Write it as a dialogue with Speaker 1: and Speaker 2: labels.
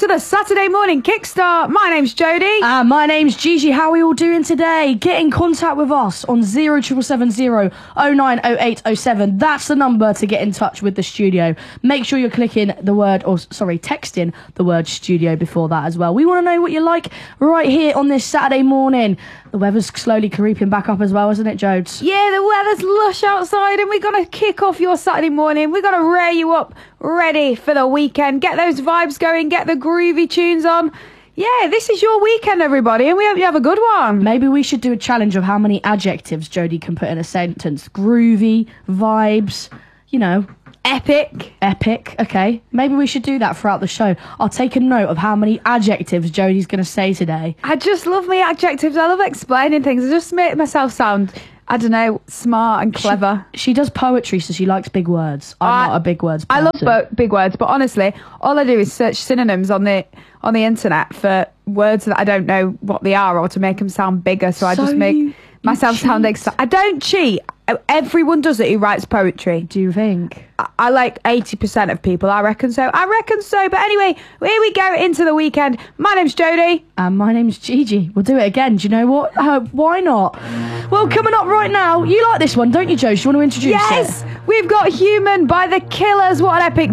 Speaker 1: to the Saturday Morning Kickstart. My name's Jodie.
Speaker 2: My name's Gigi. How are we all doing today? Get in contact with us on 07770 090807. That's the number to get in touch with the studio. Make sure you're texting the word studio before that as well. We want to know what you like right here on this Saturday morning. The weather's slowly creeping back up as well, isn't it, Jodes?
Speaker 1: Yeah, the weather's lush outside and we're going to kick off your Saturday morning. We're going to rear you up ready for the weekend. Get those vibes going, get the groovy tunes on. Yeah, this is your weekend, everybody, and we hope you have a good one.
Speaker 2: Maybe we should do a challenge of how many adjectives Jodie can put in a sentence. Groovy, vibes,
Speaker 1: Epic.
Speaker 2: Epic, okay. Maybe we should do that throughout the show. I'll take a note of how many adjectives Jodie's going to say today.
Speaker 1: I just love my adjectives. I love explaining things. I just make myself sound, I don't know, smart and clever.
Speaker 2: She does poetry, so she likes big words. I'm not a big words person.
Speaker 1: I love big words, but honestly, all I do is search synonyms on the internet for words that I don't know what they are or to make them sound bigger, so I just make myself sound excited. I don't cheat. Everyone does it who writes poetry.
Speaker 2: Do you think?
Speaker 1: I like 80% of people. I reckon so. But anyway, here we go into the weekend. My name's Jodie.
Speaker 2: And my name's Gigi. We'll do it again. Do you know what? Why not? Well, coming up right now, you like this one, don't you, Joe? Do you want to introduce it?
Speaker 1: Yes! We've got Human by The Killers. What an epic